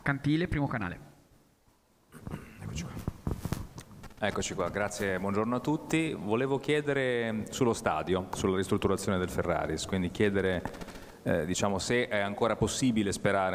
Cantile, primo canale. Eccoci qua, grazie, buongiorno a tutti. Volevo chiedere sullo stadio, sulla ristrutturazione del Ferraris, quindi chiedere diciamo, se è ancora possibile sperare